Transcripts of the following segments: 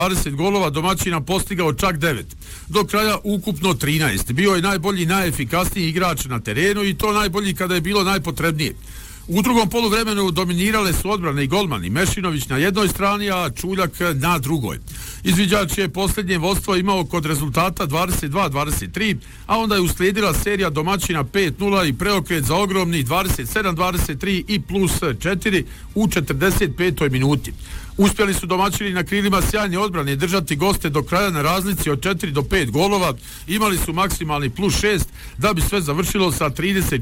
20 golova, domaćina postigao čak 9. Do kraja ukupno 13. Bio je najbolji, najefikasniji igrač na terenu i to najbolji kada je bilo najpotrebnije. U drugom poluvremenu dominirale su odbrane i golmani, Mešinović na jednoj strani, a Čuljak na drugoj. Izviđač je posljednje vodstvo imao kod rezultata 22-23, a onda je uslijedila serija domaćina 5-0 i preokret za ogromni 27-23 i plus 4 u 45. minuti. Uspjeli su domaćini na krilima sjajne odbrane držati goste do kraja na razlici od 4 do 5 golova, imali su maksimalni plus 6 da bi sve završilo sa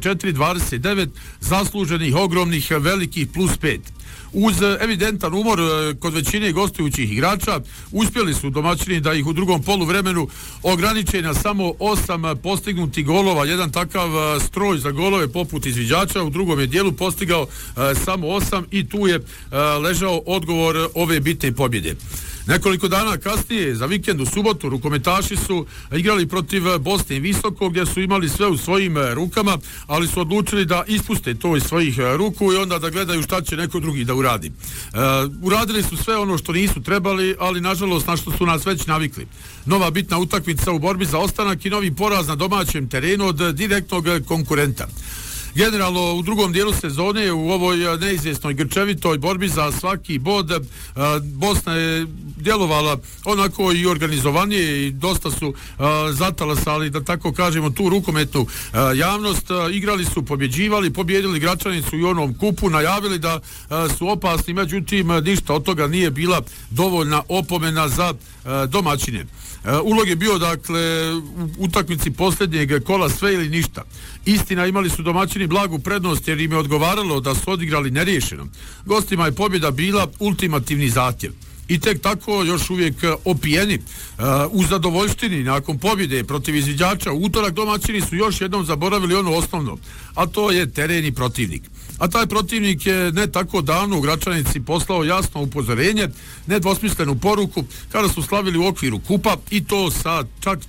34-29 zasluženih ogromnih velikih plus 5. Uz evidentan umor kod većine gostujućih igrača, uspjeli su domaćini da ih u drugom poluvremenu ograniče na samo 8 postignutih golova. Jedan takav stroj za golove poput izviđača u drugom je dijelu postigao samo 8 i tu je ležao odgovor ove bitne pobjede. Nekoliko dana kasnije, za vikend u subotu, rukometaši su igrali protiv Bosne i Visoko, gdje su imali sve u svojim rukama, ali su odlučili da ispuste to iz svojih ruku i onda da gledaju šta će neko drugi da uradi. Uradili su sve ono što nisu trebali, ali nažalost na što su nas već navikli. Nova bitna utakmica u borbi za ostanak i novi poraz na domaćem terenu od direktnog konkurenta. Generalno, u drugom dijelu sezone u ovoj neizvjesnoj grčevitoj borbi za svaki bod Bosna je djelovala onako i organizovanije i dosta su zatalasali, da tako kažemo, tu rukometnu javnost. Igrali su, pobjeđivali, pobjedili Gračanicu i u onom kupu, najavili da su opasni, međutim ništa od toga nije bila dovoljna opomena za domaćine. Ulog je bio, dakle, u utakmici posljednjeg kola sve ili ništa. Istina, imali su domaćini blagu prednost jer im je odgovaralo da su odigrali neriješeno. Gostima je pobjeda bila ultimativni zahtjev. I tek tako još uvijek opijeni u zadovoljštini nakon pobjede protiv izviđača u utorak domaćini su još jednom zaboravili ono osnovno, a to je teren i protivnik. A taj protivnik je ne tako davno u Gračanici poslao jasno upozorenje, nedvosmislenu poruku kada su slavili u okviru kupa i to sa čak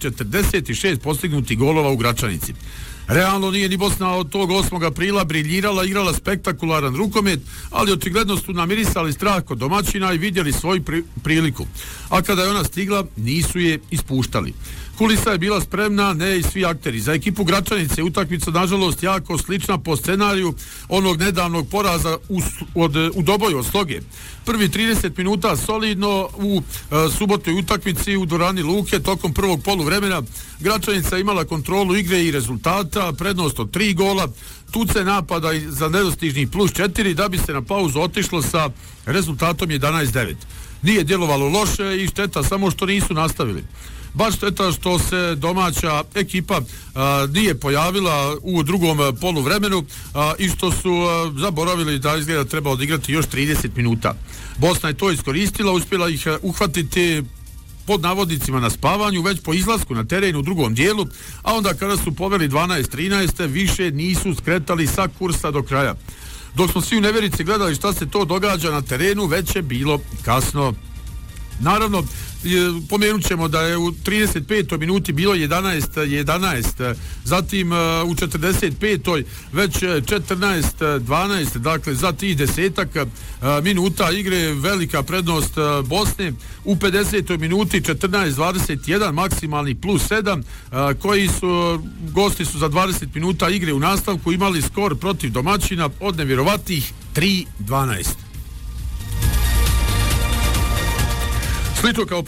46 postignutih golova u Gračanici. Realno nije ni Bosna od tog 8. aprila briljirala, igrala spektakularan rukomet, ali očigledno su namirisali strah kod domaćina i vidjeli svoju priliku. A kada je ona stigla, nisu je ispuštali. Kulisa je bila spremna, ne i svi akteri. Za ekipu Gračanice utakmica nažalost jako slična po scenariju onog nedavnog poraza u Doboju od Sloge. Prvi 30 minuta solidno u subotnoj utakmici u dvorani Luke tokom prvog poluvremena. Gračanica imala kontrolu igre i rezultata, prednost od 3 gola, tuce napada za nedostižnih plus 4 da bi se na pauzu otišlo sa rezultatom 11-9. Nije djelovalo loše i šteta samo što nisu nastavili. Baš šteta što se domaća ekipa nije pojavila u drugom poluvremenu i što su zaboravili da izgleda treba odigrati još 30 minuta. Bosna je to iskoristila, uspjela ih uhvatiti pod navodnicima na spavanju već po izlasku na teren u drugom dijelu, a onda kada su poveli 12-13 više nisu skretali sa kursa do kraja. Dok smo svi u nevjerici gledali šta se to događa na terenu, već je bilo kasno. Naravno, pomenut ćemo da je u 35. minuti bilo 11-11, zatim u 45. već 14-12, dakle za tih desetak minuta igre velika prednost Bosne. U 50. minuti 14-21, maksimalni plus 7, koji su gosti su za 20 minuta igre u nastavku imali skor protiv domaćina od nevjerovatnih 3-12. Slično kao